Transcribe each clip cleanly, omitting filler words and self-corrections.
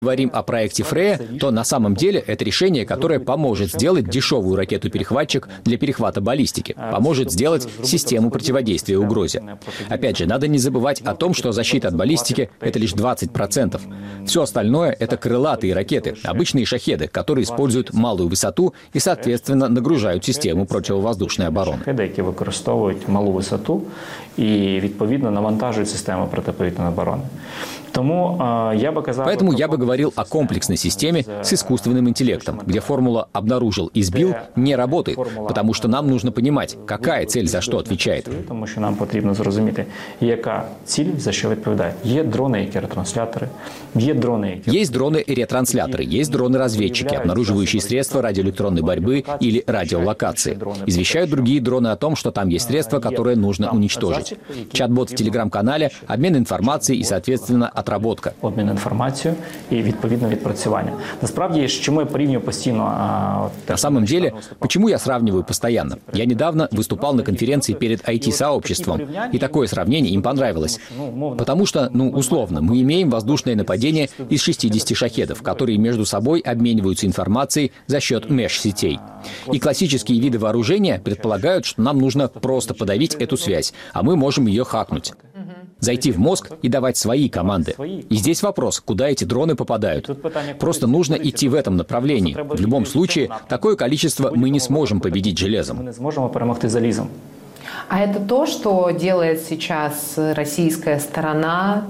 говорим о проекте Фрея, то на самом деле это решение, которое поможет сделать дешевую ракету-перехватчик для перехвата баллистики, поможет сделать систему противодействия угрозе. Опять же, надо не забывать о том, что защита от баллистики – это лишь 20%. Все остальное – это крылатые ракеты, обычные шахеды, которые используют малую высоту и, соответственно, нагружают систему противовоздушной обороны. Шахеди, які використовують малу висоту і, відповідно, навантажують систему протиповітряної оборони. Поэтому я бы говорил о комплексной системе с искусственным интеллектом, где формула «обнаружил и сбил» не работает, потому что нам нужно понимать, какая цель за что отвечает. Потому что нам потрібно зрозуміти, яка ціль за що відповідає. Є дрони, які ретрансляторы, є дрони, які... Есть дроны и ретрансляторы, есть дроны-разведчики, обнаруживающие средства радиоэлектронной борьбы или радиолокации. Извещают другие дроны о том, что там есть средства, которые нужно уничтожить. Чат-бот в телеграм-канале, обмен информацией и, соответственно, отработка. Обмін інформацією і відповідно відпрацювання. Насправді, чому я порівнюю постійно... На самом деле, почему я сравниваю постоянно? Я недавно выступал на конференции перед IT-сообществом, и такое сравнение им понравилось. Потому что, условно, мы имеем воздушное нападение из 60 шахедов, которые между собой обмениваются информацией за счет меш-сетей. И классические виды вооружения предполагают, что нам нужно просто подавить эту связь, а мы можем ее хакнуть. Зайти в мозг и давать свои команды. И здесь вопрос, куда эти дроны попадают. Просто нужно идти в этом направлении. В любом случае, такое количество мы не сможем победить железом. Мы не сможем перемогти залізом. А это то, что делает сейчас российская сторона,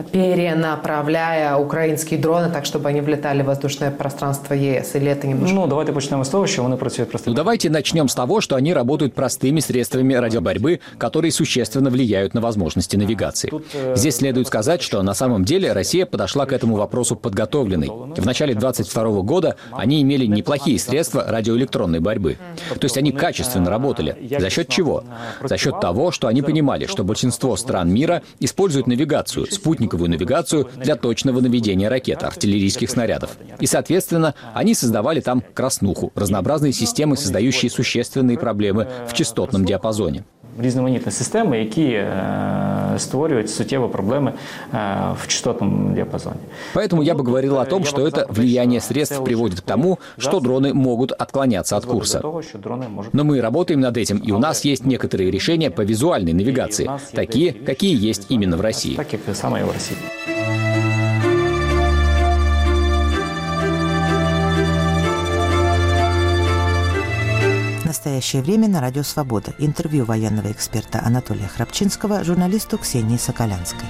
перенаправляя украинские дроны так, чтобы они влетали в воздушное пространство ЕС? Или это немножко... Давайте начнем с того, что они працюють простыми. Давайте начнем с того, что они работают простыми средствами радиоборьбы, которые существенно влияют на возможности навигации. Здесь следует сказать, что на самом деле Россия подошла к этому вопросу подготовленной. В начале 2022 года они имели неплохие средства радиоэлектронной борьбы. То есть они качественно работали. За счет чего? За счет того, что они понимали, что большинство стран мира используют навигацию, спутниковую навигацию для точного наведения ракет, артиллерийских снарядов. И, соответственно, они создавали там краснуху, разнообразные системы, создающие существенные проблемы в частотном диапазоне. Різноманітні системи, які створюють суттєві проблеми в частотном диапазоне. Поэтому я бы говорил о том, что это влияние средств приводит к тому, что дроны могут отклоняться от курса. Но мы работаем над этим, и у нас есть некоторые решения по визуальной навигации, такие, какие есть именно в России. Так, как самое в России. В настоящее время на Радио Свобода. Интервью военного эксперта Анатолия Храпчинского журналисту Ксении Соколянской.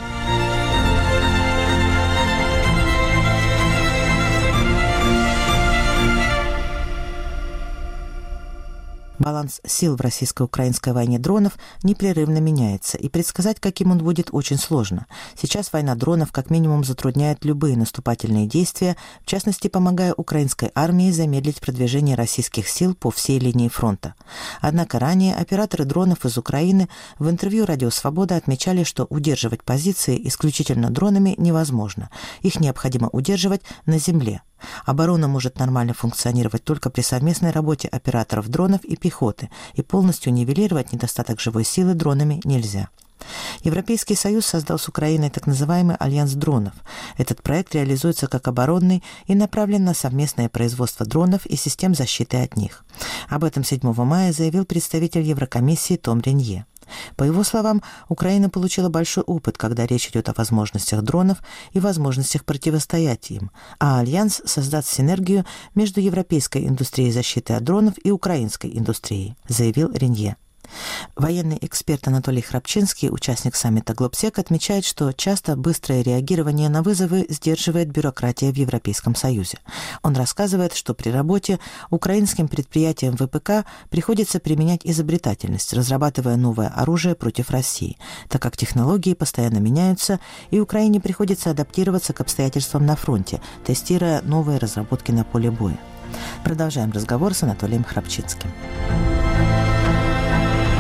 Баланс сил в российско-украинской войне дронов непрерывно меняется, и предсказать, каким он будет, очень сложно. Сейчас война дронов как минимум затрудняет любые наступательные действия, в частности, помогая украинской армии замедлить продвижение российских сил по всей линии фронта. Однако ранее операторы дронов из Украины в интервью «Радио Свобода» отмечали, что удерживать позиции исключительно дронами невозможно. Их необходимо удерживать на земле. Оборона может нормально функционировать только при совместной работе операторов дронов и пехоты, и полностью нивелировать недостаток живой силы дронами нельзя. Европейский Союз создал с Украиной так называемый Альянс дронов. Этот проект реализуется как оборонный и направлен на совместное производство дронов и систем защиты от них. Об этом 7 мая заявил представитель Еврокомиссии Том Ренье. По его словам, Украина получила большой опыт, когда речь идет о возможностях дронов и возможностях противостоять им, а Альянс создаст синергию между европейской индустрией защиты от дронов и украинской индустрией, заявил Ренье. Военный эксперт Анатолий Храпчинский, участник саммита «Глобсек», отмечает, что часто быстрое реагирование на вызовы сдерживает бюрократия в Европейском Союзе. Он рассказывает, что при работе украинским предприятиям ВПК приходится применять изобретательность, разрабатывая новое оружие против России, так как технологии постоянно меняются, и Украине приходится адаптироваться к обстоятельствам на фронте, тестируя новые разработки на поле боя. Продолжаем разговор с Анатолием Храпчинским.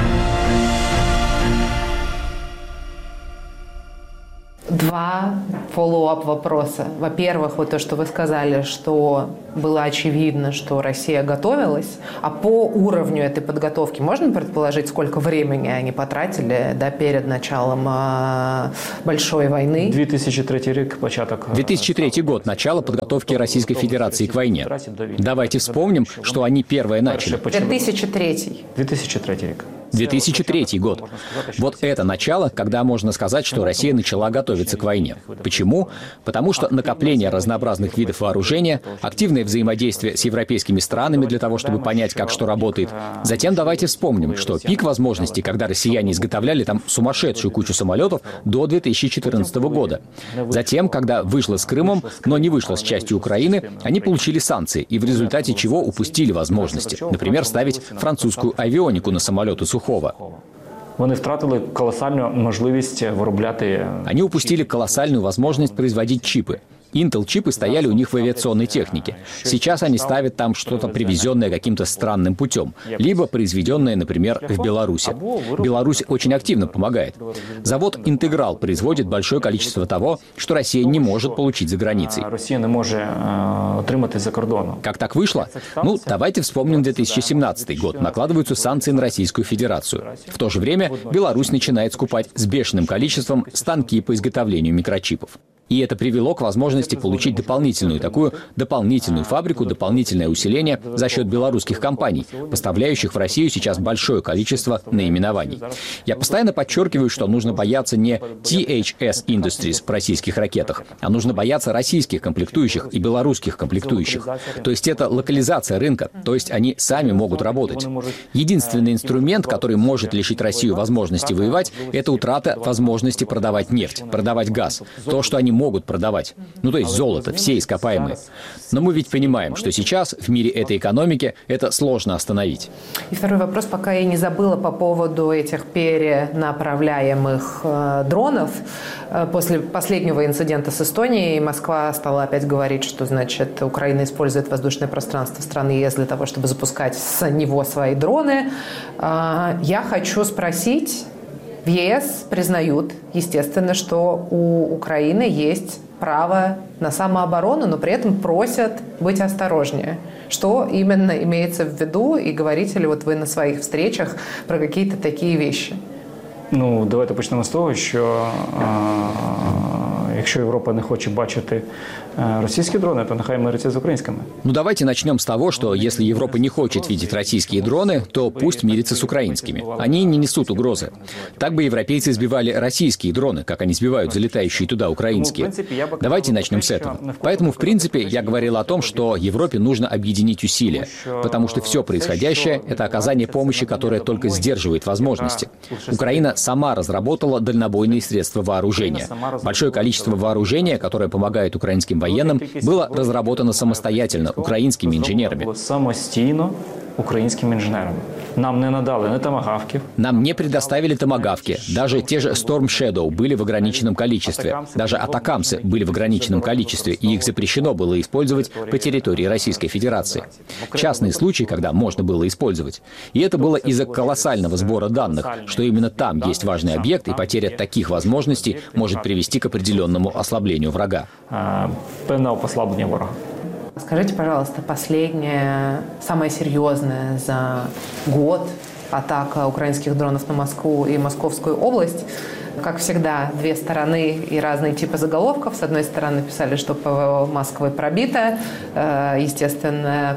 Два фоллоуап вопроса. Во-первых, вот то, что вы сказали, что было очевидно, что Россия готовилась, а по уровню этой подготовки можно предположить, сколько времени они потратили перед началом большой войны? 2003 год, начало подготовки Российской Федерации к войне. Давайте вспомним, что они первые начали. 2003 год. Вот это начало, когда можно сказать, что Россия начала готовиться к войне. Почему? Потому что накопление разнообразных видов вооружения, активное взаимодействие с европейскими странами для того, чтобы понять, как что работает. Затем давайте вспомним, что пик возможностей, когда россияне изготовляли там сумасшедшую кучу самолетов до 2014 года. Затем, когда вышло с Крымом, но не вышло с частью Украины, они получили санкции, и в результате чего упустили возможности. Например, ставить французскую авионику на самолеты Сухого. Они упустили колоссальную возможность производить чипы. Intel-чипы стояли у них в авиационной технике. Сейчас они ставят там что-то, привезенное каким-то странным путем, либо произведенное, например, в Беларуси. Беларусь очень активно помогает. Завод «Интеграл» производит большое количество того, что Россия не может получить за границей. Россия не может отримать за кордоном. Как так вышло? Ну, давайте вспомним 2017 год. Накладываются санкции на Российскую Федерацию. В то же время Беларусь начинает скупать с бешеным количеством станки по изготовлению микрочипов. И это привело к возможности получить дополнительную фабрику, дополнительное усиление за счет белорусских компаний, поставляющих в Россию сейчас большое количество наименований. Я постоянно подчеркиваю, что нужно бояться не THS Industries в российских ракетах, а нужно бояться российских комплектующих и белорусских комплектующих. То есть это локализация рынка, то есть они сами могут работать. Единственный инструмент, который может лишить Россию возможности воевать, это утрата возможности продавать нефть, продавать газ. То, что они могут продавать. Ну, то есть золото, все ископаемые. Но мы ведь понимаем, что сейчас в мире этой экономики это сложно остановить. И второй вопрос, пока я не забыла по поводу этих перенаправляемых дронов. После последнего инцидента с Эстонией Москва стала опять говорить, что, значит, Украина использует воздушное пространство страны ЕС для того, чтобы запускать с него свои дроны. Я хочу спросить... В ЕС признают, естественно, что у Украины есть право на самооборону, но при этом просят быть осторожнее. Что именно имеется в виду, и говорите ли вот вы на своих встречах про какие-то такие вещи? Ну, давайте почнемо з того, що якщо Європа не хоче бачити российские дроны, то нехай мириться с украинскими. Ну, давайте начнем с того, что если Европа не хочет видеть российские дроны, то пусть мирится с украинскими. Они не несут угрозы. Так бы европейцы сбивали российские дроны, как они сбивают залетающие туда украинские. Давайте начнем с этого. Поэтому, в принципе, я говорил о том, что Европе нужно объединить усилия, потому что все происходящее – это оказание помощи, которое только сдерживает возможности. Украина сама разработала дальнобойные средства вооружения. Большое количество вооружения, которое помогает украинским военным, было разработано самостоятельно украинскими инженерами. Самостійно українськими інженерами. Нам не надали ни томагавків. Нам не предоставили томагавки. Даже те же Storm Shadow были в ограниченном количестве. Даже атакамсы были в ограниченном количестве, и их запрещено было использовать по территории Российской Федерации. Частный случай, когда можно было использовать. И это было из-за колоссального сбора данных, что именно там есть важный объект, и потеря таких возможностей может привести к определенному ослаблению врага. Певного послаблення ворога. Скажите, пожалуйста, последняя, самая серьезная за год атака украинских дронов на Москву и Московскую область. Как всегда, две стороны и разные типы заголовков. С одной стороны, писали, что ПВО Москвы пробито. Естественно,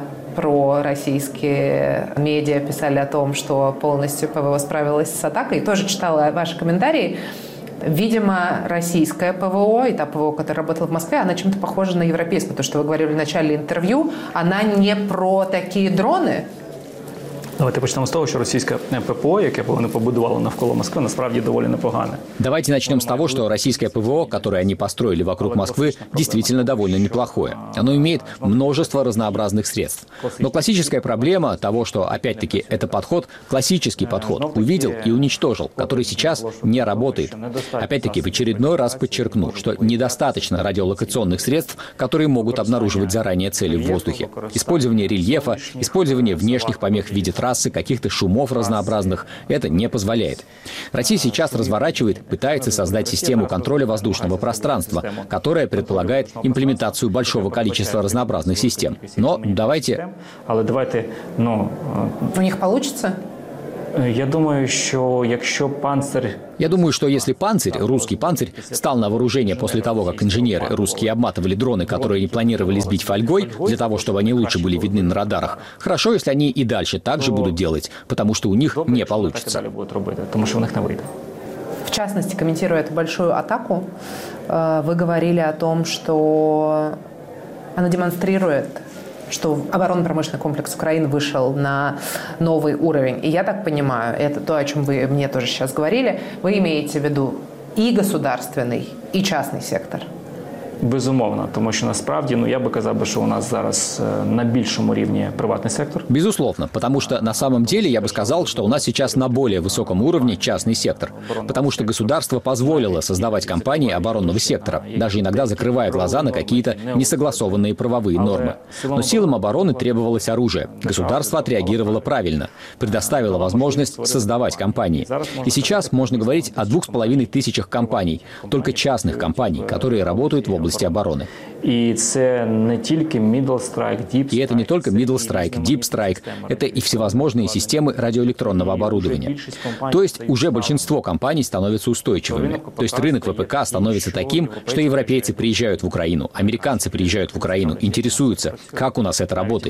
пророссийские медиа писали о том, что полностью ПВО справилась с атакой. Тоже читала ваши комментарии. Видимо, российское ПВО и та ПВО, которая работала в Москве, она чем-то похожа на европейскую. То, что вы говорили в начале интервью, она не про такие дроны. Давайте почнемо з того, що російське ППО, яке вони побудували навколо Москви, насправді доволі непогане. Давайте начнем с того, что российское ПВО, которое они построили вокруг Москвы, действительно довольно неплохое. Оно имеет множество разнообразных средств. Но классическая проблема того, что, опять-таки, это подход, классический подход, увидел и уничтожил, который сейчас не работает. Опять-таки, в очередной раз подчеркну, что недостаточно радиолокационных средств, которые могут обнаруживать заранее цели в воздухе. Использование рельефа, использование внешних помех в виде трасс трассы, каких-то шумов разнообразных. Это не позволяет. Россия сейчас разворачивает, пытается создать систему контроля воздушного пространства, которая предполагает имплементацию большого количества разнообразных систем. Но давайте... У них получится? Я думаю, что если «Панцирь», русский «Панцирь», стал на вооружение после того, как инженеры русские обматывали дроны, которые они планировали сбить фольгой, для того, чтобы они лучше были видны на радарах, хорошо, если они и дальше так же будут делать, потому что у них не получится. В частности, комментируя эту большую атаку, вы говорили о том, что она демонстрирует, что оборонно-промышленный комплекс Украины вышел на новый уровень. И я так понимаю, это то, о чем вы мне тоже сейчас говорили, вы имеете в виду и государственный, и частный сектор. Безумовно, тому що насправді, я би казав, що у нас зараз на більшому рівні приватний сектор. Безусловно, потому что на самом деле я бы сказал, что у нас сейчас на более высоком уровне частный сектор, потому что государство позволило создавать компании оборонного сектора, даже иногда закрывая глаза на какие-то несогласованные правовые нормы. Но силам обороны требовалось оружие. Государство отреагировало правильно, предоставило возможность создавать компании. И сейчас можно говорить о 2500 компаний, только частных компаний, которые работают в области обороны. И это не только Middle Strike, Deep Strike, это и всевозможные системы радиоэлектронного оборудования. То есть уже большинство компаний становятся устойчивыми. То есть рынок ВПК становится таким, что европейцы приезжают в Украину, американцы приезжают в Украину, интересуются, как у нас это работает.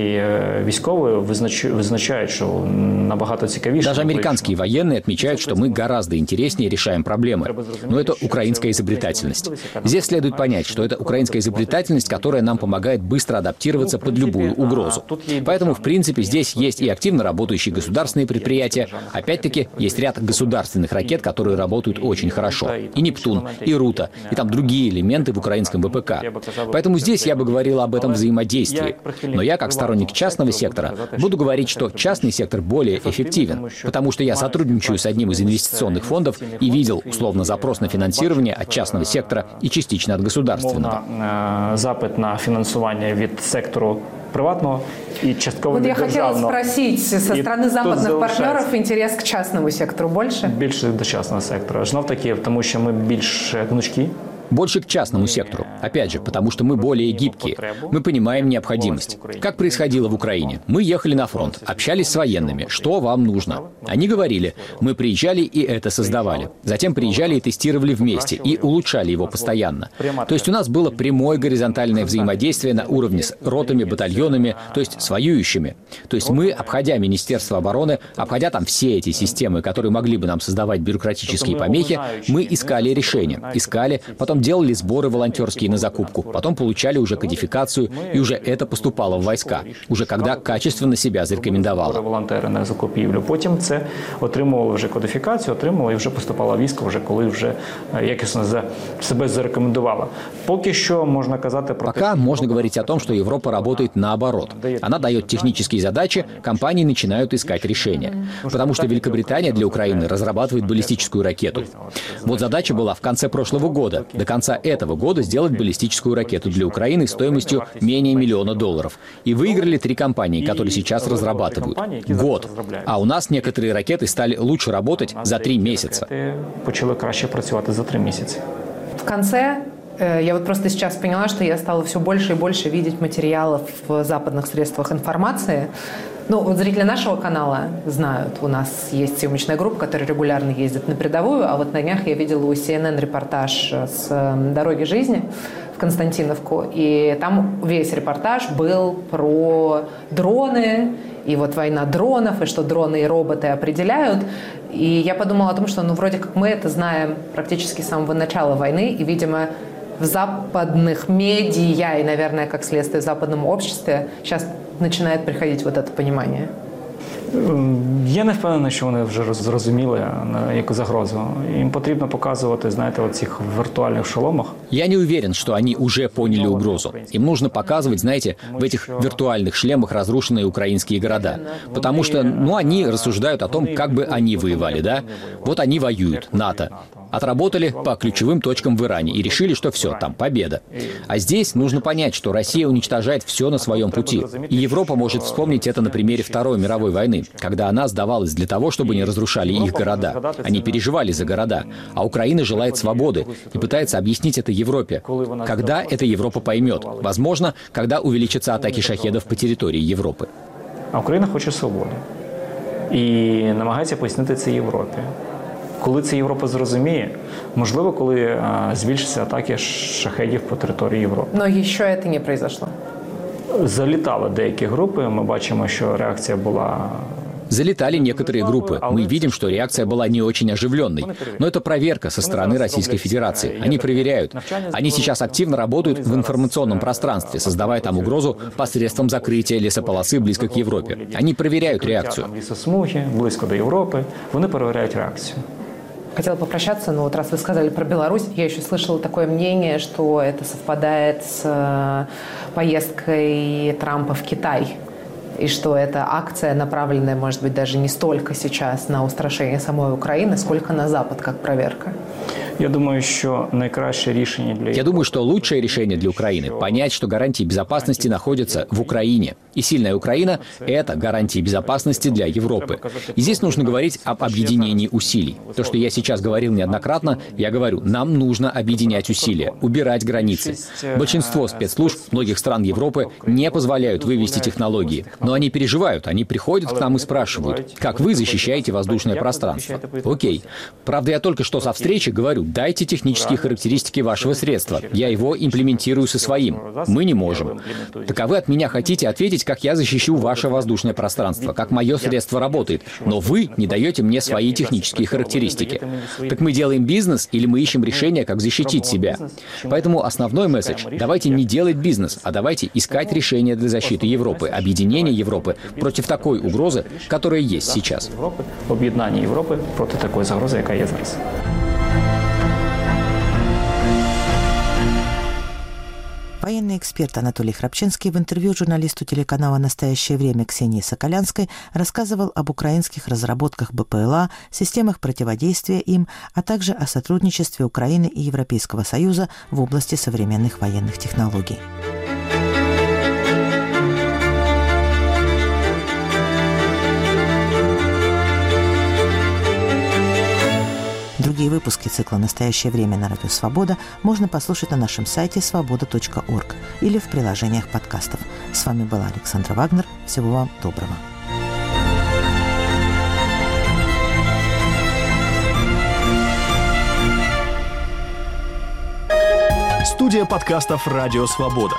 Даже американские военные отмечают, что мы гораздо интереснее решаем проблемы. Но это украинская изобретательность. Здесь следует понять, что это украинская изобретательность, которая нам помогает быстро адаптироваться под любую угрозу. Поэтому, в принципе, здесь есть и активно работающие государственные предприятия. Опять-таки, есть ряд государственных ракет, которые работают очень хорошо. И «Нептун», и «Рута», и там другие элементы в украинском ВПК. Поэтому здесь я бы говорил об этом взаимодействии. Но я, как сторонник частного сектора, буду говорить, что частный сектор более эффективен, потому что я сотрудничаю с одним из инвестиционных фондов и видел, условно, запрос на финансирование от частного сектора и частично от государственного. Запит на финансирование від сектору приватного и частково Вот я державного. хотела спросить, со стороны западных партнеров интерес к частному сектору больше? Більше до частного сектора. Знов таки, тому що ми більш гнучкі. Больше к частному сектору. Опять же, потому что мы более гибкие. Мы понимаем необходимость. Как происходило в Украине? Мы ехали на фронт, общались с военными. Что вам нужно? Они говорили. Мы приезжали и это создавали. Затем приезжали и тестировали вместе. И улучшали его постоянно. То есть у нас было прямое горизонтальное взаимодействие на уровне с ротами, батальонами, то есть с воюющими. То есть мы, обходя Министерство обороны, обходя там все эти системы, которые могли бы нам создавать бюрократические помехи, мы искали решения. Искали, потом делали сборы волонтерские на закупку, потом получали уже кодификацию, и уже это поступало в войска, уже когда качественно себя зарекомендовало. Волонтери на закупівлю. Потім це отримували вже кодифікацію, отримували і вже поступало військо, вже коли вже якісно себе зарекомендувало. Поки що можна казати про Пока можно говорить о том, что Европа работает наоборот. Она дает технические задачи, компании начинают искать решения. Потому что Великобритания для Украины разрабатывает баллистическую ракету. Вот задача была в конце прошлого года, до конца этого года сделать баллистическую ракету для Украины стоимостью менее $1 миллиона. И выиграли 3 компании, которые сейчас разрабатывают. Год. А у нас некоторые ракеты стали лучше работать за 3 месяца. Почали краще працювати за 3 місяці. В конце я вот просто сейчас поняла, что я стала все больше и больше видеть материалов в западных средствах информации. Ну, вот зрители нашего канала знают, у нас есть съемочная группа, которая регулярно ездит на передовую, а вот на днях я видела у CNN репортаж с «Дороги жизни» в Константиновку, и там весь репортаж был про дроны, и вот война дронов, и что дроны и роботы определяют. И я подумала о том, что, ну, вроде как мы это знаем практически с самого начала войны, и, видимо, в западных медиа и, наверное, как следствие в западном обществе сейчас начинает приходить вот это понимание. Я не впевнений, що вони вже зрозуміли яку загрозу. Їм потрібно показувати, знаєте, в цих виртуальних шоломах. Я не уверен, что они уже поняли угрозу. Им нужно показывать, знаете, в этих виртуальных шлемах разрушенные украинские города. Потому что, ну, они рассуждают о том, как бы они воевали, да? Вот они воюют, НАТО. Отработали по ключевым точкам в Иране и решили, что все, там победа. А здесь нужно понять, что Россия уничтожает все на своем пути. И Европа может вспомнить это на примере Второй мировой войны, когда она сдавалась для того, чтобы не разрушали их города. Они переживали за города. А Украина желает свободы и пытается объяснить это Европе. Когда эта Европа поймет? Возможно, когда увеличатся атаки шахедов по территории Европы. А Україна хоче свободи. І намагається пояснити це Європі. Коли це Європа зрозуміє, можливо, коли збільшаться атаки шахедів по території Європи. Но ще це не произошло. Залітали деякі групи, ми бачимо, що реакція була... Залетали некоторые группы. Мы видим, что реакция была не очень оживленной. Но это проверка со стороны Российской Федерации. Они проверяют. Они сейчас активно работают в информационном пространстве, создавая там угрозу посредством закрытия лесополосы близко к Европе. Они проверяют реакцию. Лесосмуги, близко до Европы, они проверяют реакцию. Хотела попрощаться, но вот раз вы сказали про Беларусь, я еще слышала такое мнение, что это совпадает с поездкой Трампа в Китай. И что эта акция, направленная, может быть, даже не столько сейчас на устрашение самой Украины, сколько на Запад, как проверка. Я думаю, что лучшее решение для Украины – понять, что гарантии безопасности находятся в Украине. И сильная Украина – это гарантии безопасности для Европы. И здесь нужно говорить об объединении усилий. То, что я сейчас говорил неоднократно, я говорю, нам нужно объединять усилия, убирать границы. Большинство спецслужб многих стран Европы не позволяют вывести технологии. Но они переживают, они приходят к нам и спрашивают, как вы защищаете воздушное пространство. Окей. Правда, я только что со встречи говорю, дайте технические характеристики вашего средства. Я его имплементирую со своим. Мы не можем. Так а вы от меня хотите ответить, как я защищу ваше воздушное пространство, как мое средство работает. Но вы не даете мне свои технические характеристики. Так мы делаем бизнес или мы ищем решение, как защитить себя? Поэтому основной месседж – давайте не делать бизнес, а давайте искать решение для защиты Европы, объединения Европы против такой угрозы, которая есть сейчас. Объединение Европы против такой угрозы, яка є зараз. Военный эксперт Анатолий Храпчинский в интервью журналисту телеканала «Настоящее время» Ксении Соколянской рассказывал об украинских разработках БПЛА, системах противодействия им, а также о сотрудничестве Украины и Европейского Союза в области современных военных технологий. Другие выпуски цикла «Настоящее время» на Радио Свобода можно послушать на нашем сайте svoboda.org или в приложениях подкастов. С вами была Александра Вагнер. Всего вам доброго. Студия подкастов «Радио Свобода».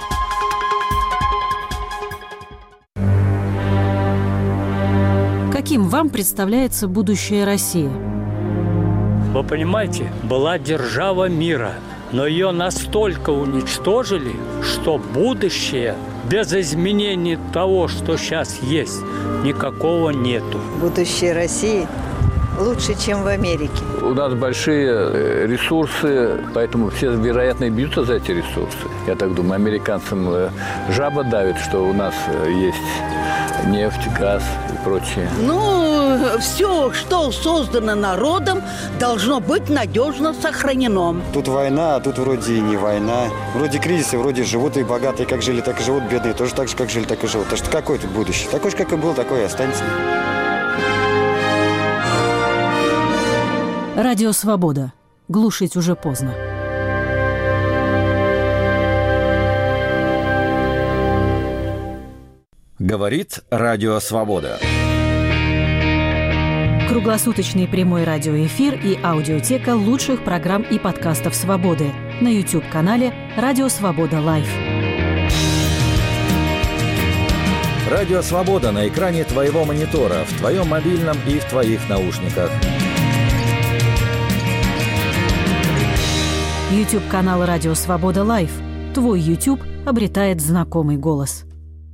Каким вам представляется будущее России? Вы понимаете, была держава мира, но ее настолько уничтожили, что будущее без изменений того, что сейчас есть, никакого нету. Будущее России лучше, чем в Америке. У нас большие ресурсы, поэтому все, вероятно, бьются за эти ресурсы. Я так думаю, американцам жаба давит, что у нас есть нефть, газ и прочее. Все, что создано народом, должно быть надежно сохранено. Тут война, а тут вроде и не война. Вроде кризисы, вроде живут и богатые, как жили, так и живут, бедные тоже так же, как жили, так и живут. Так что какое тут будущее? Такое же, как и был, такое и останется. Радио Свобода. Глушить уже поздно. Говорит Радио Свобода. Круглосуточный прямой радиоэфир и аудиотека лучших программ и подкастов «Свободы» на YouTube-канале «Радио Свобода Лайв». Радио Свобода на экране твоего монитора, в твоем мобильном и в твоих наушниках. YouTube-канал «Радио Свобода Лайв». Твой YouTube обретает знакомый голос.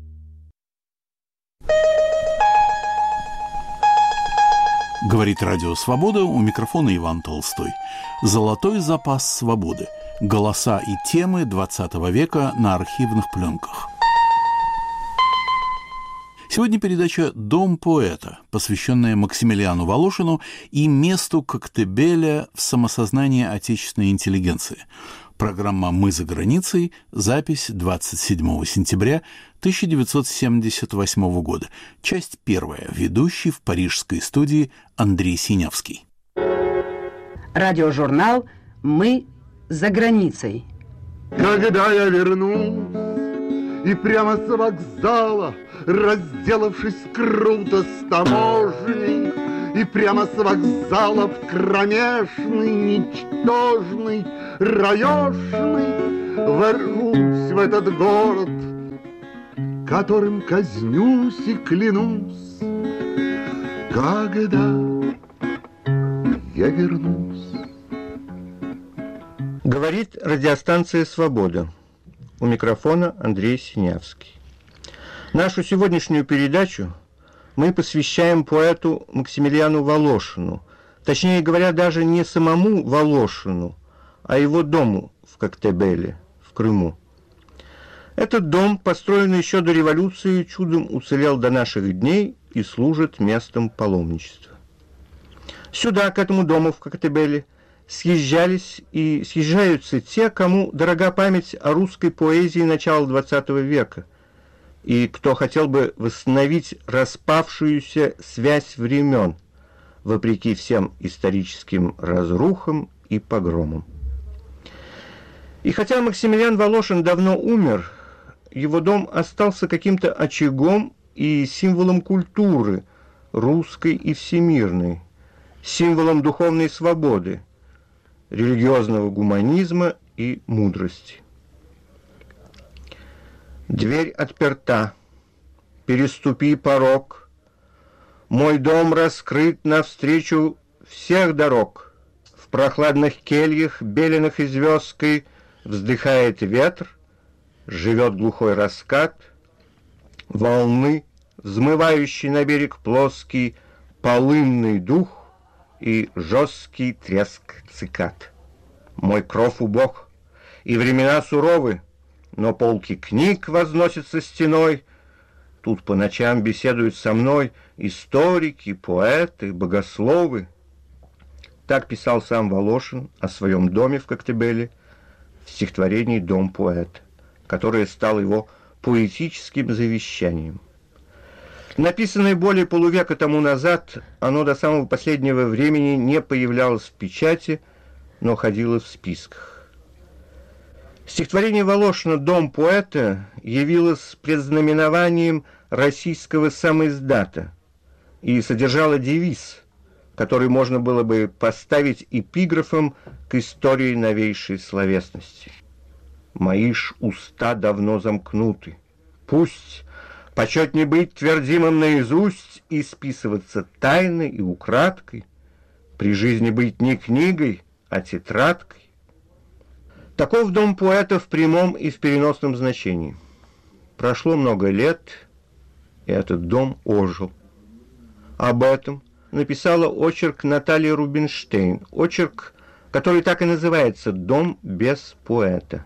Говорит Радио Свобода, у микрофона Иван Толстой. Золотой запас свободы. Голоса и темы 20 века на архивных пленках. Сегодня передача «Дом поэта», посвященная Максимилиану Волошину и месту Коктебеля в самосознании отечественной интеллигенции. Программа «Мы за границей», запись 27 сентября 1978 года. Часть первая. Ведущий в парижской студии Андрей Синявский. Радиожурнал «Мы за границей». Когда я вернусь, и прямо с вокзала, разделавшись круто с таможней, и прямо с вокзала в кромешный, ничтожный, раешный ворвусь в этот город, которым казнюсь и клянусь, когда я вернусь. Говорит радиостанция «Свобода». У микрофона Андрей Синявский. Нашу сегодняшнюю передачу мы посвящаем поэту Максимилиану Волошину. Точнее говоря, даже не самому Волошину, а его дому в Коктебеле, в Крыму. Этот дом, построенный еще до революции, чудом уцелел до наших дней и служит местом паломничества. Сюда, к этому дому в Коктебеле, съезжались и съезжаются те, кому дорога память о русской поэзии начала XX века, и кто хотел бы восстановить распавшуюся связь времен, вопреки всем историческим разрухам и погромам. И хотя Максимилиан Волошин давно умер, его дом остался каким-то очагом и символом культуры, русской и всемирной, символом духовной свободы, религиозного гуманизма и мудрости. Дверь отперта, переступи порог, мой дом раскрыт навстречу всех дорог. В прохладных кельях, беленых и звездкой, вздыхает ветер, живет глухой раскат, волны, взмывающий на берег плоский, полынный дух и жесткий треск цикад. Мой кров убог, и времена суровы, но полки книг возносятся стеной. Тут по ночам беседуют со мной историки, поэты, богословы. Так писал сам Волошин о своем доме в Коктебеле в стихотворении «Дом поэта», которое стало его поэтическим завещанием. Написанное более полувека тому назад, оно до самого последнего времени не появлялось в печати, но ходило в списках. Стихотворение Волошина «Дом поэта» явилось предзнаменованием российского самоиздата и содержало девиз, который можно было бы поставить эпиграфом к истории новейшей словесности. «Мои ж уста давно замкнуты, пусть почетнее быть твердимым наизусть и списываться тайной и украдкой, при жизни быть не книгой, а тетрадкой». Таков дом поэта в прямом и в переносном значении. Прошло много лет, и этот дом ожил. Об этом написала очерк Наталья Рубинштейн, очерк, который так и называется «Дом без поэта».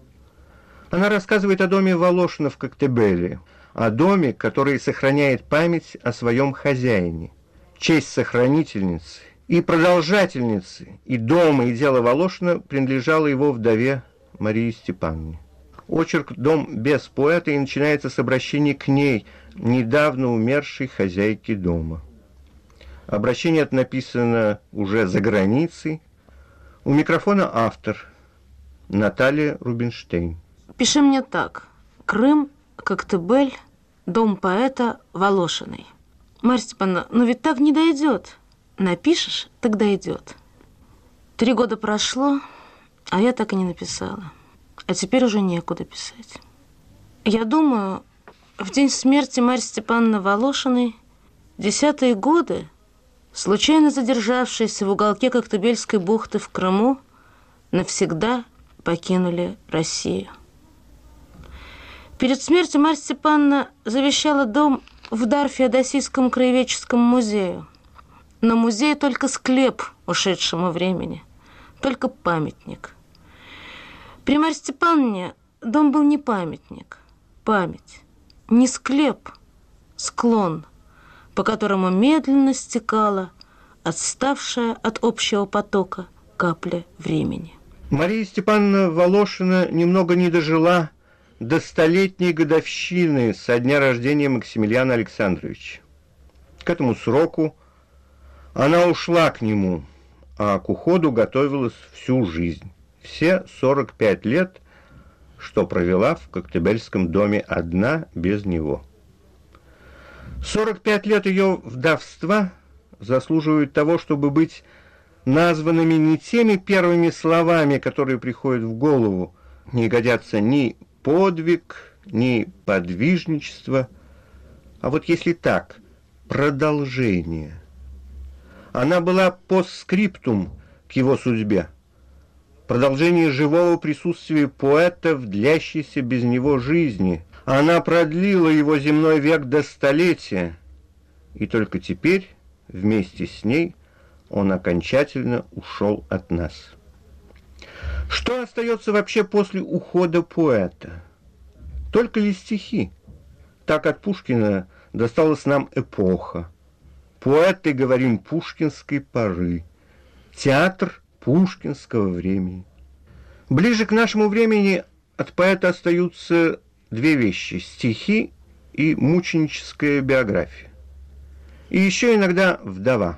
Она рассказывает о доме Волошина в Коктебеле, о доме, который сохраняет память о своем хозяине, честь сохранительницы и продолжательницы, и дома, и дела Волошина принадлежало его вдове Марии Степановне. Очерк «Дом без поэта» и начинается с обращения к ней, недавно умершей хозяйки дома. Обращение это написано уже за границей. У микрофона автор Наталья Рубинштейн. Пиши мне так. Крым, Коктебель, дом поэта Волошиной. Марья Степановна, но ведь так не дойдет. Напишешь, так дойдет. 3 года прошло, а я так и не написала. А теперь уже некуда писать. Я думаю, в день смерти Марьи Степановны Волошиной, 10-е годы, случайно задержавшиеся в уголке Коктебельской бухты в Крыму, навсегда покинули Россию. Перед смертью Марья Степановна завещала дом в дар Феодосийскому краеведческому музею. Но музей только склеп ушедшему времени, только памятник. При Марье Степановне дом был не памятник, память, не склеп, склон, по которому медленно стекала отставшая от общего потока капля времени. Мария Степановна Волошина немного не дожила до 100-летней годовщины со дня рождения Максимилиана Александровича. К этому сроку она ушла к нему, а к уходу готовилась всю жизнь. Все 45 лет, что провела в Коктебельском доме одна без него. 45 лет ее вдовства заслуживают того, чтобы быть названными не теми первыми словами, которые приходят в голову, не годятся ни подвиг, ни подвижничество, а вот если так, продолжение. Она была постскриптум к его судьбе, продолжение живого присутствия поэта в длящейся без него жизни. Она продлила его земной век до столетия, и только теперь, вместе с ней, он окончательно ушел от нас. Что остается вообще после ухода поэта? Только ли стихи? Так от Пушкина досталась нам эпоха. Поэты, говорим, пушкинской поры. Театр пушкинского времени. Ближе к нашему времени от поэта остаются две вещи: стихи и мученическая биография. И еще иногда вдова.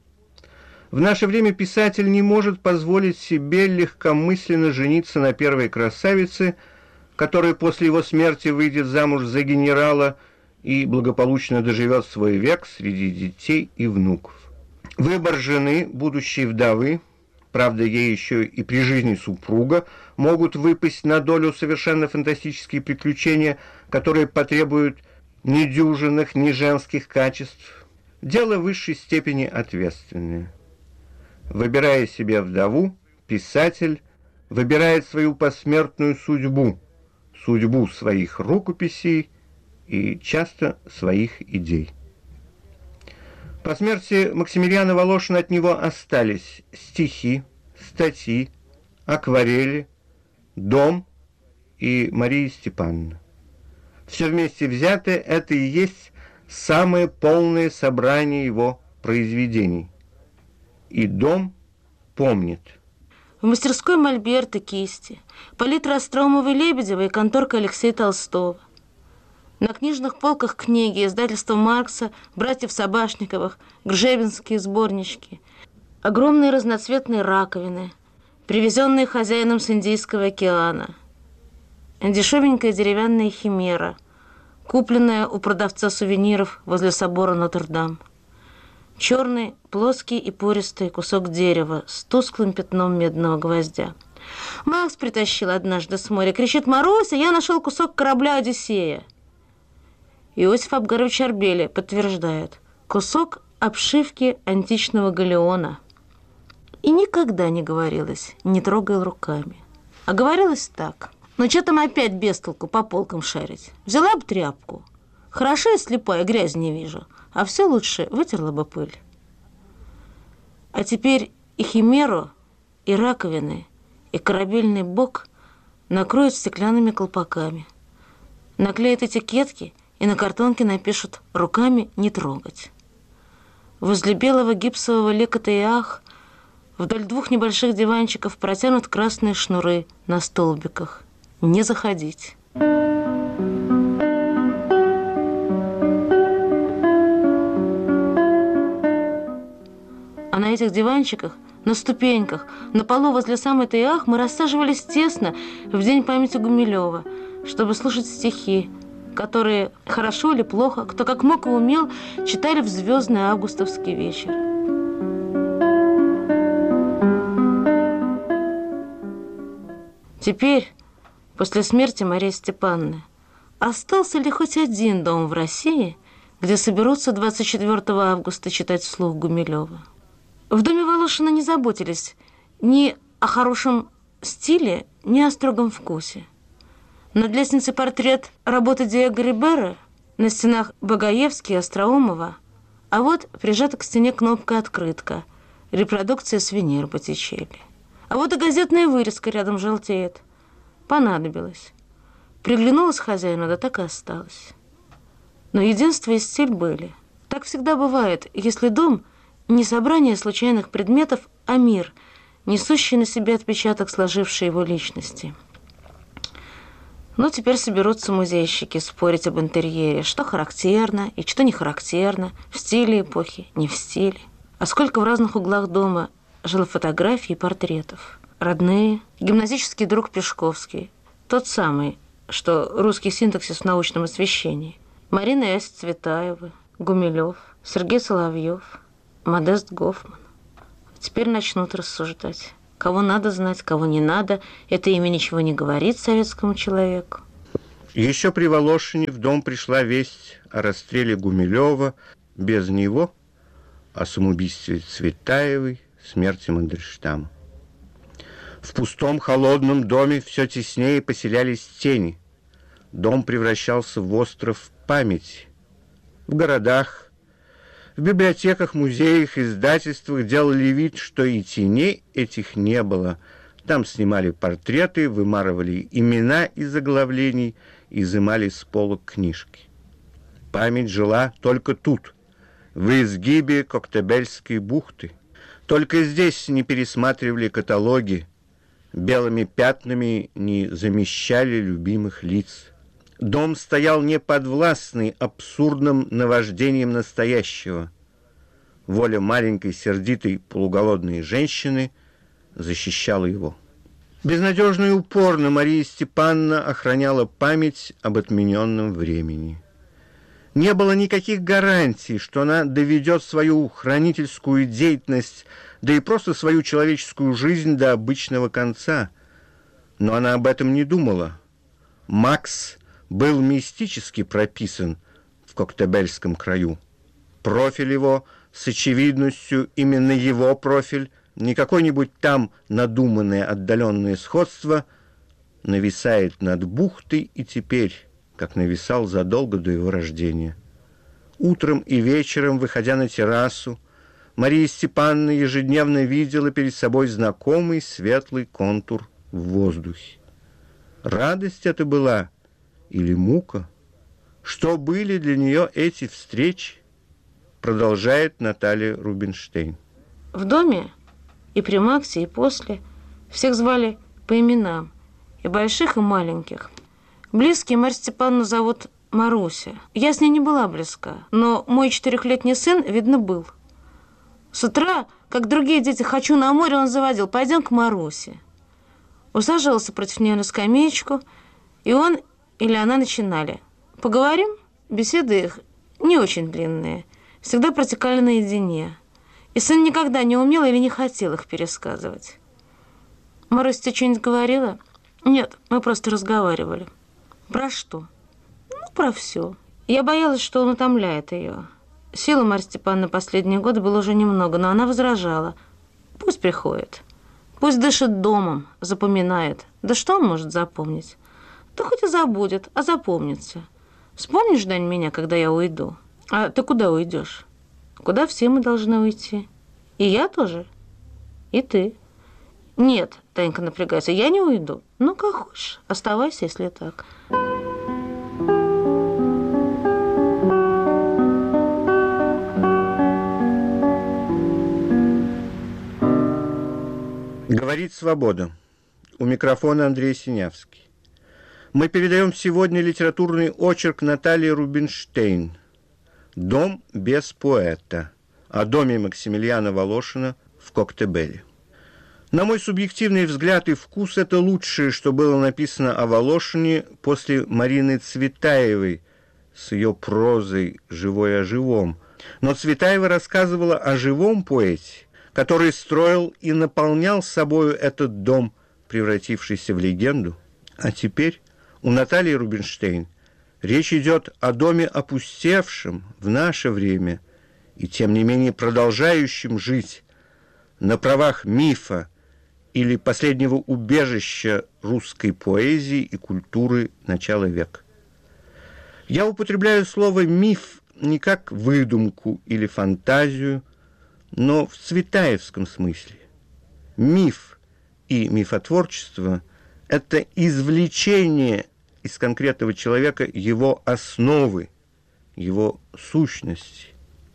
В наше время писатель не может позволить себе легкомысленно жениться на первой красавице, которая после его смерти выйдет замуж за генерала и благополучно доживет свой век среди детей и внуков. Выбор жены, будущей вдовы, правда, ей еще и при жизни супруга, могут выпасть на долю совершенно фантастические приключения, которые потребуют ни дюжинных, ни женских качеств. Дело в высшей степени ответственное. Выбирая себе вдову, писатель выбирает свою посмертную судьбу, судьбу своих рукописей и часто своих идей. По смерти Максимилиана Волошина от него остались стихи, статьи, акварели, дом и Мария Степановна. Все вместе взятое это и есть самое полное собрание его произведений. И дом помнит. В мастерской мольберты, кисти, палитра Остроумова и Лебедева и конторка Алексея Толстого. На книжных полках книги издательства Маркса, братьев Собашниковых, гржебинские сборнички, огромные разноцветные раковины, привезенные хозяином с Индийского океана, дешевенькая деревянная химера, купленная у продавца сувениров возле собора Нотр-Дам, черный, плоский и пористый кусок дерева с тусклым пятном медного гвоздя. Макс притащил однажды с моря, кричит: «Маруся, я нашел кусок корабля «Одиссея». Иосиф Абгарович Арбели подтверждает: кусок обшивки античного галеона. И никогда не говорилось: не трогай руками. А говорилось так: ну что там опять без толку по полкам шарить? Взяла бы тряпку. Хорошо, я слепая, грязь не вижу. А все лучше вытерла бы пыль. А теперь и химеру, и раковины, и корабельный бок накроют стеклянными колпаками, наклеят этикетки и на картонке напишут: руками не трогать. Возле белого гипсового лекота и ах вдоль двух небольших диванчиков протянут красные шнуры на столбиках: не заходить. А на этих диванчиках, на ступеньках, на полу возле самой ТИАХ мы рассаживались тесно в день памяти Гумилева, чтобы слушать стихи, которые, хорошо или плохо, кто как мог и умел, читали в звездный августовский вечер. Теперь, после смерти Марии Степановны, остался ли хоть один дом в России, где соберутся 24 августа читать вслух Гумилева? В доме Волошина не заботились ни о хорошем стиле, ни о строгом вкусе. Над лестницей портрет работы Диего Рибера, на стенах Багаевский и Остроумова, а вот прижата к стене кнопка-открытка, репродукция Свиньер Боттичелли. А вот и газетная вырезка рядом желтеет. Понадобилось. Приглянулась хозяину, да так и осталось. Но единство и стиль были. Так всегда бывает, если дом не собрание случайных предметов, а мир, несущий на себе отпечаток сложившей его личности. Но теперь соберутся музейщики спорить об интерьере, что характерно и что не характерно, в стиле эпохи, не в стиле. А сколько в разных углах дома жило фотографий и портретов. Родные, гимназический друг Пешковский, тот самый, что русский синтаксис в научном освещении, Марина и Ася Цветаевы, Гумилев, Сергей Соловьев, Модест Гофман. Теперь начнут рассуждать. Кого надо знать, кого не надо. Это имя ничего не говорит советскому человеку. Еще при Волошине в дом пришла весть о расстреле Гумилева. Без него о самоубийстве Цветаевой, смерти Мандельштама. В пустом холодном доме все теснее поселялись тени. Дом превращался в остров памяти. В городах, в библиотеках, музеях, издательствах делали вид, что и теней этих не было. Там снимали портреты, вымарывали имена из заглавлений, изымали с полок книжки. Память жила только тут, в изгибе Коктебельской бухты. Только здесь не пересматривали каталоги, белыми пятнами не замещали любимых лиц. Дом стоял неподвластный абсурдным наваждением настоящего. Воля маленькой, сердитой, полуголодной женщины защищала его. Безнадежно и упорно Мария Степановна охраняла память об отмененном времени. Не было никаких гарантий, что она доведет свою хранительскую деятельность, да и просто свою человеческую жизнь до обычного конца. Но она об этом не думала. Макс был мистически прописан в Коктебельском краю. Профиль его с очевидностью именно его профиль, не какое-нибудь там надуманное отдаленное сходство, нависает над бухтой и теперь, как нависал задолго до его рождения. Утром и вечером, выходя на террасу, Мария Степановна ежедневно видела перед собой знакомый светлый контур в воздухе. Радость это была или мука? Что были для нее эти встречи? Продолжает Наталья Рубинштейн. В доме и при Максе, и после всех звали по именам, и больших, и маленьких. Близкие Марью Степановну зовут Маруся. Я с ней не была близка, но мой 4-летний сын, видно, был. С утра, как другие дети, хочу на море, он заводил: пойдем к Марусе. Усаживался против нее на скамеечку, и он или она начинали. Поговорим? Беседы их не очень длинные, всегда протекали наедине. И сын никогда не умел или не хотел их пересказывать. Маруся, тебе что-нибудь говорила? Нет, мы просто разговаривали. Про что? Ну, про все. Я боялась, что он утомляет ее. Силы Марьи Степановны последние годы было уже немного, но она возражала. Пусть приходит. Пусть дышит домом, запоминает. Да что он может запомнить? Да хоть и забудет, а запомнится. Вспомнишь, Дань, меня, когда я уйду? А ты куда уйдешь? Куда все мы должны уйти? И я тоже? И ты? Нет, Танька напрягается, я не уйду. Ну, как хочешь, оставайся, если так. Говорит «Свобода». У микрофона Андрей Синявский. Мы передаем сегодня литературный очерк Натальи Рубинштейн «Дом без поэта» о доме Максимилиана Волошина в Коктебеле. На мой субъективный взгляд и вкус, это лучшее, что было написано о Волошине после Марины Цветаевой с ее прозой «Живой о живом». Но Цветаева рассказывала о живом поэте, который строил и наполнял собою этот дом, превратившийся в легенду. А теперь у Натальи Рубинштейн речь идет о доме опустевшем в наше время и, тем не менее, продолжающем жить на правах мифа или последнего убежища русской поэзии и культуры начала века. Я употребляю слово «миф» не как выдумку или фантазию, но в цветаевском смысле. Миф и мифотворчество – это извлечение из конкретного человека его основы, его сущности.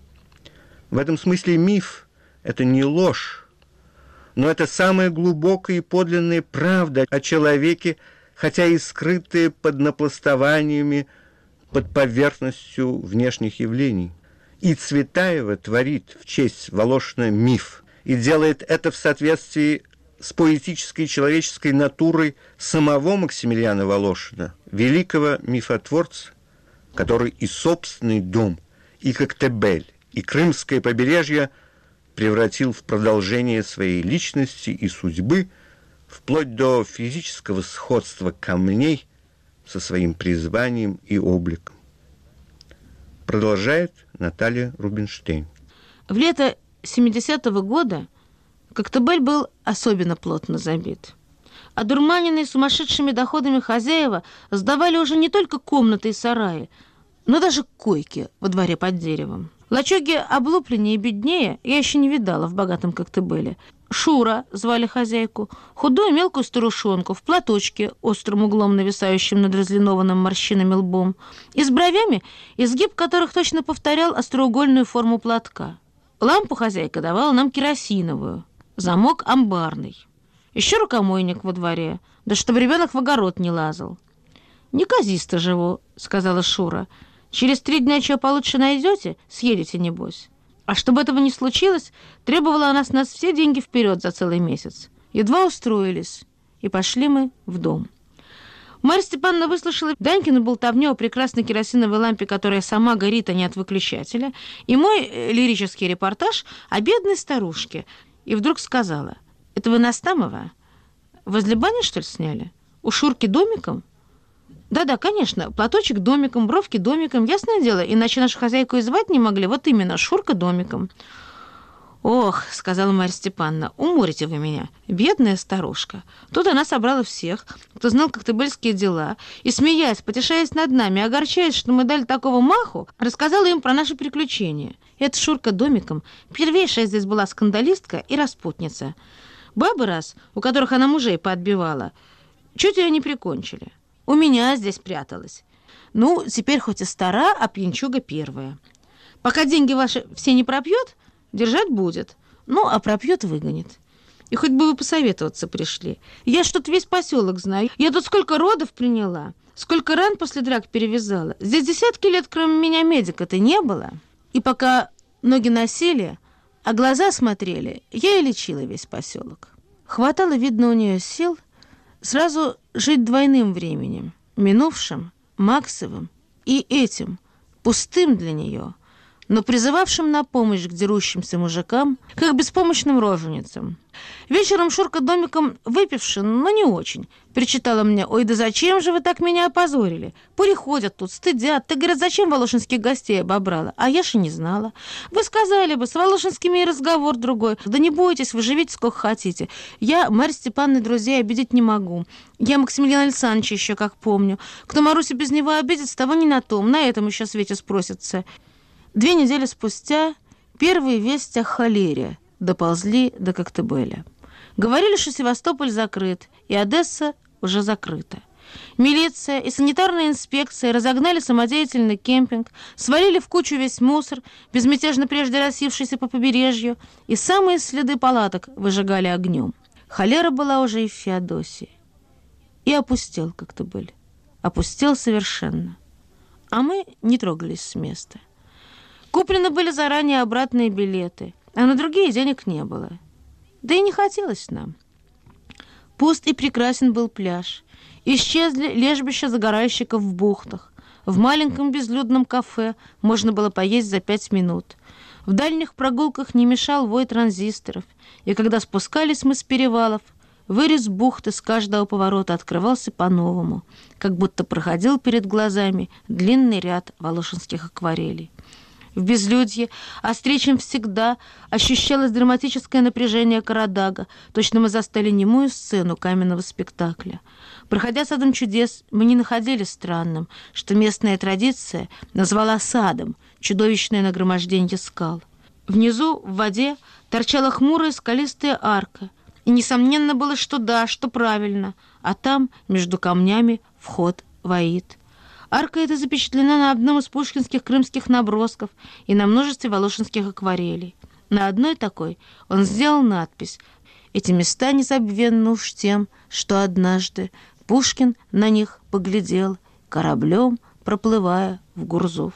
В этом смысле миф – это не ложь, но это самая глубокая и подлинная правда о человеке, хотя и скрытая под напластованиями, под поверхностью внешних явлений. И Цветаева творит в честь Волошина миф и делает это в соответствии с поэтической и человеческой натурой самого Максимилиана Волошина, великого мифотворца, который и собственный дом, и Коктебель, и Крымское побережье превратил в продолжение своей личности и судьбы, вплоть до физического сходства камней со своим призванием и обликом. Продолжает Наталья Рубинштейн. В лето 70-го года Коктебель был особенно плотно забит. Одурманенные сумасшедшими доходами хозяева сдавали уже не только комнаты и сараи, но даже койки во дворе под деревом. Лачуги облупленнее и беднее я еще не видала в богатом Коктебеле. Шура звали хозяйку, худую мелкую старушонку в платочке, острым углом нависающим над разлинованным морщинами лбом, и с бровями, изгиб которых точно повторял остроугольную форму платка. Лампу хозяйка давала нам керосиновую, замок амбарный. Еще рукомойник во дворе, да чтобы ребенок в огород не лазал. «Неказисто живу», — сказала Шура. «Через 3 дня чего получше найдете, съедете, небось». А чтобы этого не случилось, требовала она с нас все деньги вперед за целый месяц. Едва устроились, и пошли мы в дом. Марья Степановна выслушала Данькину болтовню о прекрасной керосиновой лампе, которая сама горит, а не от выключателя, и мой лирический репортаж о бедной старушке. И вдруг сказала: «Это вы Настамова? Возле бани, что ли, сняли? У Шурки домиком?» «Да-да, конечно, платочек домиком, бровки домиком, ясное дело, иначе нашу хозяйку и звать не могли, вот именно, Шурка домиком». «Ох», — сказала Марья Степановна, — «уморите вы меня, бедная старушка». Тут она собрала всех, кто знал коктебельские дела, и, смеясь, потешаясь над нами, огорчаясь, что мы дали такого маху, рассказала им про наши приключения. Эта Шурка домиком первейшая здесь была скандалистка и распутница. Бабы раз, у которых она мужей поотбивала, чуть ее не прикончили. У меня здесь пряталась. Ну, теперь хоть и стара, а пьянчуга первая. Пока деньги ваши все не пропьет, держать будет. Ну, а пропьет, выгонит. И хоть бы вы посоветоваться пришли. Я что-то весь поселок знаю. Я тут сколько родов приняла, сколько ран после драк перевязала. Здесь десятки лет, кроме меня, медика-то не было. И пока ноги носили, а глаза смотрели, я и лечила весь поселок. Хватало, видно, у нее сил сразу жить двойным временем, минувшим, Максовым и этим, пустым для нее, но призывавшим на помощь к дерущимся мужикам, как беспомощным роженицам. Вечером Шурка домиком выпивши, но не очень, причитала мне: «Ой, да зачем же вы так меня опозорили? Приходят тут, стыдят. Ты, говорят, зачем волошинских гостей обобрала?» А я ж и не знала. Вы сказали бы, с волошинскими и разговор другой. Да не бойтесь, вы живите сколько хотите. Я Марьи Степановны друзей обидеть не могу. Я Максимилиана Александровича еще как помню. Кто Марусю без него обидит, с того не на том, на этом еще свете спросится. 2 недели спустя первые вести о холере доползли до Коктебеля. Говорили, что Севастополь закрыт, и Одесса уже закрыта. Милиция и санитарная инспекция разогнали самодеятельный кемпинг, свалили в кучу весь мусор, безмятежно прежде рассевшийся по побережью, и самые следы палаток выжигали огнем. Холера была уже и в Феодосии. И опустел Коктебель. Опустел совершенно. А мы не трогались с места. Куплены были заранее обратные билеты, а на другие денег не было. Да и не хотелось нам. Пуст и прекрасен был пляж. Исчезли лежбища загоральщиков в бухтах. В маленьком безлюдном кафе можно было поесть за 5 минут. В дальних прогулках не мешал вой транзисторов. И когда спускались мы с перевалов, вырез бухты с каждого поворота открывался по-новому, как будто проходил перед глазами длинный ряд волошинских акварелей. В безлюдье, острее, чем всегда, ощущалось драматическое напряжение Карадага. Точно мы застали немую сцену каменного спектакля. Проходя садом чудес, мы не находили странным, что местная традиция назвала садом чудовищное нагромождение скал. Внизу, в воде, торчала хмурая скалистая арка. И несомненно было, что да, что правильно. А там, между камнями, вход в Аид. Арка эта запечатлена на одном из пушкинских крымских набросков и на множестве волошинских акварелей. На одной такой он сделал надпись: «Эти места незабвенны уж тем, что однажды Пушкин на них поглядел, кораблем проплывая в Гурзуф».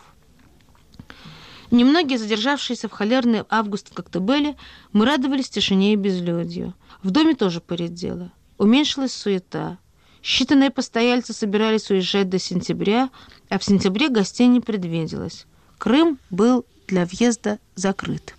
Немногие, задержавшиеся в холерный август в Коктебеле, мы радовались тишине и безлюдью. В доме тоже поредело. Уменьшилась суета. Считанные постояльцы собирались уезжать до сентября, а в сентябре гостей не предвиделось. Крым был для въезда закрыт.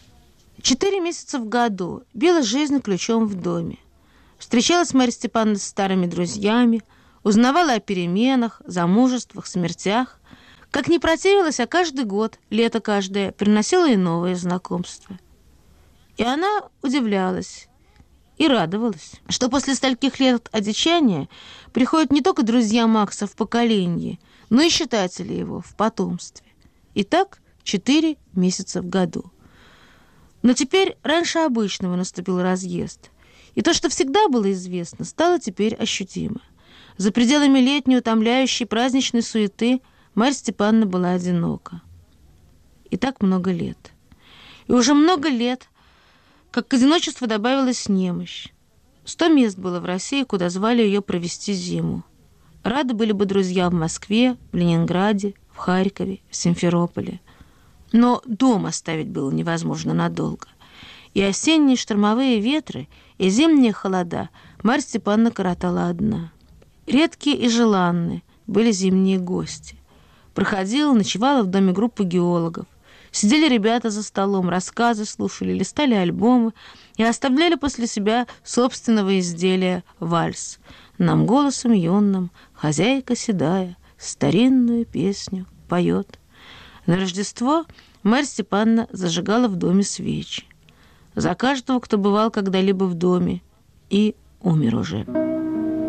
4 месяца в году била жизнь ключом в доме. Встречалась Марья Степановна с старыми друзьями, узнавала о переменах, замужествах, смертях. Как ни противилась, а каждый год, лето каждое, приносила и новые знакомства. И она удивлялась и радовалась, что после стольких лет одичания приходят не только друзья Макса в поколении, но и читатели его в потомстве. И так 4 месяца в году. Но теперь раньше обычного наступил разъезд. И то, что всегда было известно, стало теперь ощутимо. За пределами летней, утомляющей праздничной суеты Марья Степановна была одинока. И так много лет. И уже много лет, как к одиночеству добавилась немощь. 100 мест было в России, куда звали ее провести зиму. Рады были бы друзья в Москве, в Ленинграде, в Харькове, в Симферополе. Но дом оставить было невозможно надолго. И осенние штормовые ветры, и зимние холода Марья Степановна коротала одна. Редкие и желанные были зимние гости. Проходила, ночевала в доме группы геологов. Сидели ребята за столом, рассказы слушали, листали альбомы и оставляли после себя собственного изделия вальс. Нам голосом юным хозяйка седая старинную песню поет. На Рождество Марья Степановна зажигала в доме свечи. За каждого, кто бывал когда-либо в доме и умер уже.